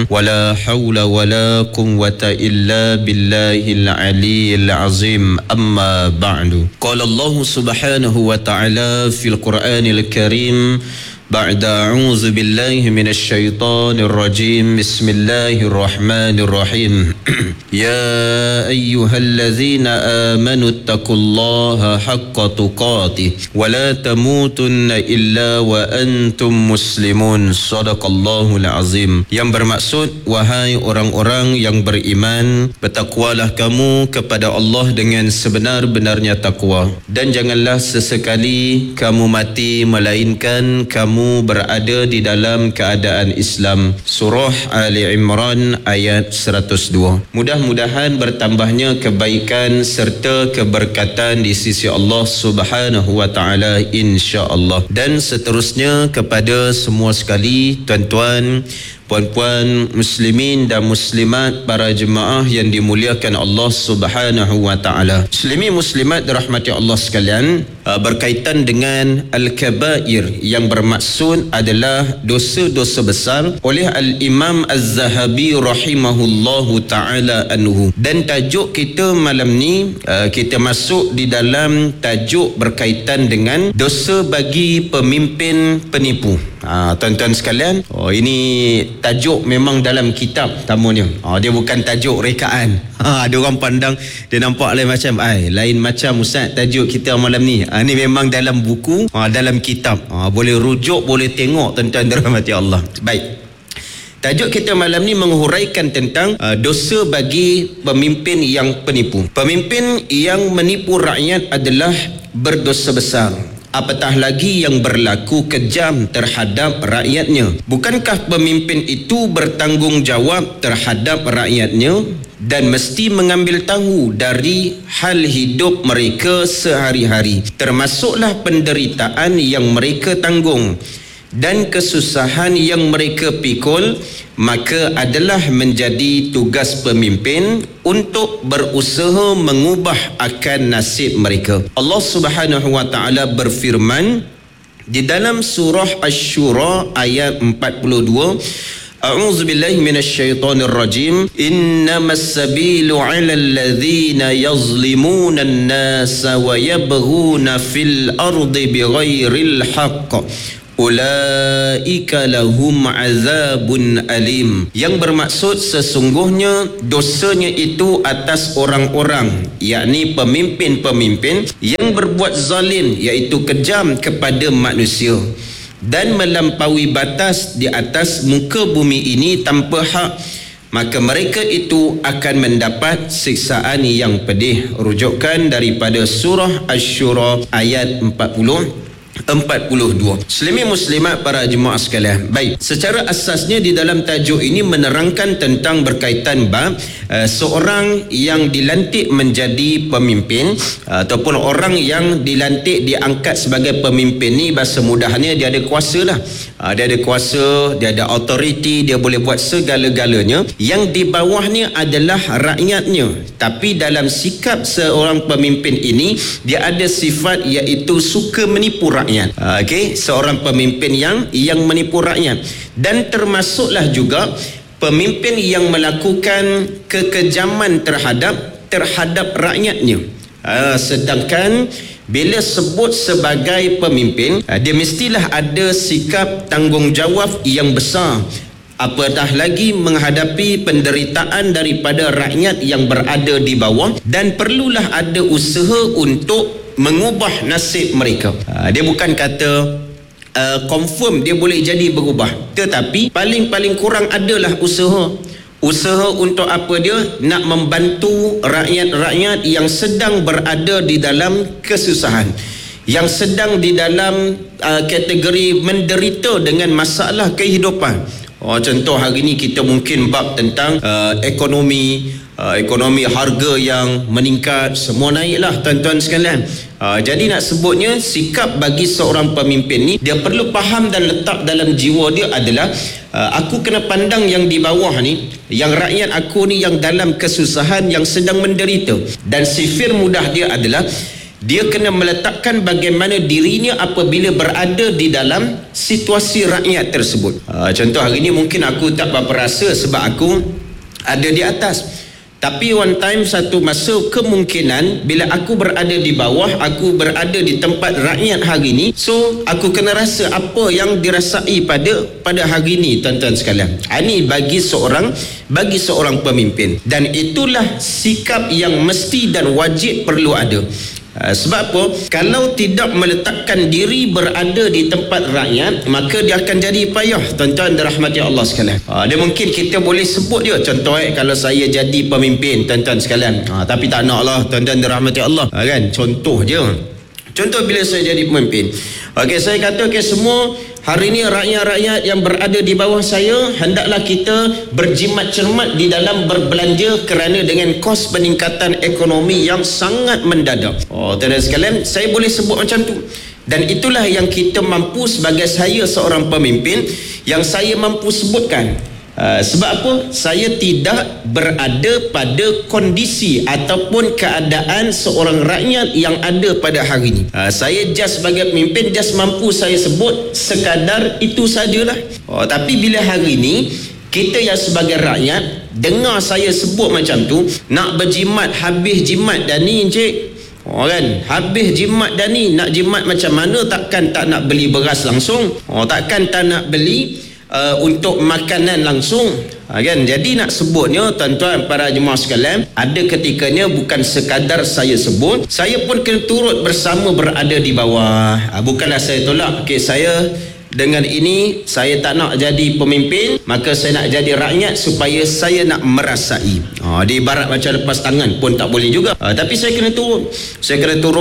ولا حول ولا قوة إلا بالله العلي العظيم أما بعد قال الله سبحانه وتعالى في القرآن الكريم بعد أعوذ بالله من الشيطان الرجيم بسم الله الرحمن الرحيم يا أيها الذين آمنوا اتقوا الله حق تقاته ولا تموتن إلا وأنتم مسلمون صدق الله العظيم. Yang bermaksud, wahai orang-orang yang beriman, bertakwalah kamu kepada Allah dengan sebenar-benarnya takwa, dan janganlah sesekali kamu mati melainkan kamu berada di dalam keadaan Islam. Surah Ali Imran ayat 102. Mudah-mudahan bertambahnya kebaikan serta keberkatan di sisi Allah Subhanahu wa taala, insya-Allah. Dan seterusnya kepada semua sekali, tuan-tuan, puan-puan, muslimin dan muslimat, para jemaah yang dimuliakan Allah Subhanahu wa taala. Muslimin muslimat dirahmati Allah sekalian, berkaitan dengan al-kabair yang bermaksud adalah dosa-dosa besar oleh al-Imam Az-Zahabi rahimahullahu taala anhu. Dan tajuk kita malam ni, kita masuk di dalam tajuk berkaitan dengan dosa bagi pemimpin penipu. Tuan-tuan sekalian, ini tajuk memang dalam kitab tamunya. Dia bukan tajuk rekaan. Ada orang pandang, dia nampak lain macam, lain macam ustaz tajuk kita malam ni. Ni memang dalam buku, dalam kitab. Boleh rujuk, boleh tengok, tuan-tuan dirahmati Allah. Baik. Tajuk kita malam ni menghuraikan tentang dosa bagi pemimpin yang penipu. Pemimpin yang menipu rakyat adalah berdosa besar, apatah lagi yang berlaku kejam terhadap rakyatnya. Bukankah pemimpin itu bertanggungjawab terhadap rakyatnya dan mesti mengambil tahu dari hal hidup mereka sehari-hari, termasuklah penderitaan yang mereka tanggung dan kesusahan yang mereka pikul? Maka adalah menjadi tugas pemimpin untuk berusaha mengubah akan nasib mereka. Allah Subhanahu wa taala berfirman di dalam surah Asy-Syura ayat 42, A'udzu billahi minasyaitonir rajim. Innamas sabilu 'alal ladzina yazlimuna an-nasa wa yabghuna fil ardi bighairil haqq ulaika lahum azabun alim. Yang bermaksud, sesungguhnya dosanya itu atas orang-orang, yakni pemimpin-pemimpin yang berbuat zalim, iaitu kejam kepada manusia dan melampaui batas di atas muka bumi ini tanpa hak, maka mereka itu akan mendapat siksaan yang pedih. Rujukan daripada surah Asy-Syura ayat 42. Muslimin muslimat, para jemaah sekalian. Baik, secara asasnya di dalam tajuk ini menerangkan tentang berkaitan bab seorang yang dilantik menjadi pemimpin ataupun orang yang dilantik diangkat sebagai pemimpin ni, bahasa mudahnya dia ada kuasa lah. Dia ada kuasa, dia ada authority, dia boleh buat segala-galanya. Yang di bawahnya adalah rakyatnya. Tapi dalam sikap seorang pemimpin ini, dia ada sifat iaitu suka menipu rakyat. Seorang pemimpin yang menipu rakyat. Dan termasuklah juga pemimpin yang melakukan kekejaman terhadap rakyatnya. Sedangkan bila sebut sebagai pemimpin, dia mestilah ada sikap tanggungjawab yang besar, apatah lagi menghadapi penderitaan daripada rakyat yang berada di bawah, dan perlulah ada usaha untuk mengubah nasib mereka. Dia bukan kata confirm dia boleh jadi berubah, tetapi paling kurang adalah usaha untuk apa? Dia nak membantu rakyat-rakyat yang sedang berada di dalam kesusahan, yang sedang di dalam kategori menderita dengan masalah kehidupan. Contoh hari ni kita mungkin bab tentang ekonomi harga yang meningkat, semua naiklah tuan-tuan sekalian. Jadi nak sebutnya, sikap bagi seorang pemimpin ni, dia perlu faham dan letak dalam jiwa dia adalah aku kena pandang yang di bawah ni, yang rakyat aku ni yang dalam kesusahan, yang sedang menderita. Dan sifir mudah dia adalah dia kena meletakkan bagaimana dirinya apabila berada di dalam situasi rakyat tersebut. Contoh hari ni mungkin aku tak berapa rasa sebab aku ada di atas. Tapi one time satu masa kemungkinan bila aku berada di bawah, aku berada di tempat rakyat hari ni, so aku kena rasa apa yang dirasai pada hari ni, tuan-tuan sekalian. Ini bagi seorang pemimpin, dan itulah sikap yang mesti dan wajib perlu ada. Sebab apa? Kalau tidak meletakkan diri berada di tempat rakyat, maka dia akan jadi payah, tuan-tuan dirahmati Allah sekalian. Dia mungkin kita boleh sebut dia contoh, kalau saya jadi pemimpin, tuan-tuan sekalian, tapi tak nak lah, tuan-tuan dirahmati Allah, kan? Contoh je. Contoh bila saya jadi pemimpin, saya kata semua hari ini rakyat-rakyat yang berada di bawah saya, hendaklah kita berjimat cermat di dalam berbelanja kerana dengan kos peningkatan ekonomi yang sangat mendadak. Tuan-tuan sekalian, saya boleh sebut macam tu. Dan itulah yang kita mampu sebagai saya seorang pemimpin, yang saya mampu sebutkan. Sebab apa? Saya tidak berada pada kondisi ataupun keadaan seorang rakyat yang ada pada hari ini. Saya just sebagai pemimpin, just mampu saya sebut sekadar itu sajalah. Tapi bila hari ini kita yang sebagai rakyat dengar saya sebut macam tu, nak berjimat, habis jimat dah ni encik, kan, habis jimat dah ni, nak jimat macam mana? Takkan tak nak beli beras langsung, takkan tak nak beli untuk makanan langsung, kan? Jadi nak sebutnya, tuan-tuan para jemaah sekalian, ada ketikanya bukan sekadar saya sebut, saya pun kena turut bersama berada di bawah. Bukanlah saya tolak, saya dengan ini saya tak nak jadi pemimpin, maka saya nak jadi rakyat supaya saya nak merasai. Dia ibarat macam lepas tangan pun tak boleh juga. Tapi saya kena turun, saya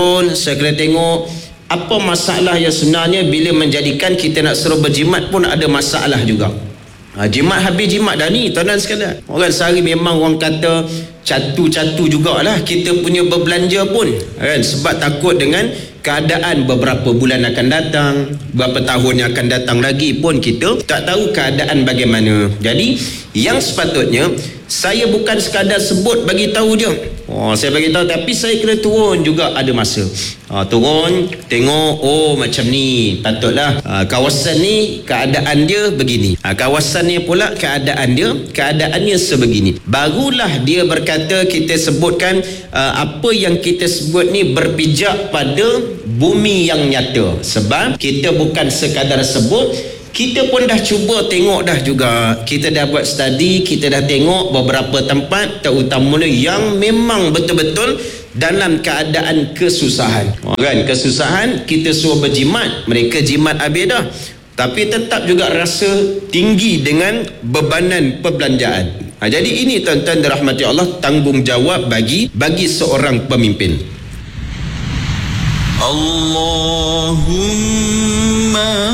kena tengok apa masalah yang sebenarnya bila menjadikan kita nak suruh berjimat pun ada masalah juga. Jimat habis jimat dah ni, tuan-tuan sekalian. Orang sehari memang orang kata catu-catu jugalah kita punya berbelanja pun, kan? Sebab takut dengan keadaan beberapa bulan akan datang, beberapa tahun yang akan datang lagi pun kita tak tahu keadaan bagaimana. Jadi yang sepatutnya saya bukan sekadar sebut bagi tahu je. Saya bagi tahu, tapi saya kena turun juga ada masa. Turun, tengok, macam ni, patutlah kawasan ni keadaan dia begini. Kawasan ni pula keadaannya sebegini. Barulah dia berkata, kita sebutkan apa yang kita sebut ni berpijak pada bumi yang nyata. Sebab kita bukan sekadar sebut, kita pun dah cuba tengok dah juga. Kita dah buat study, kita dah tengok beberapa tempat, terutamanya yang memang betul-betul dalam keadaan kesusahan. Kan, kesusahan, kita suruh berjimat, mereka jimat habis dah, tapi tetap juga rasa tinggi dengan bebanan perbelanjaan. Jadi ini, tuan-tuan dirahmati Allah, tanggungjawab bagi seorang pemimpin. Allahumma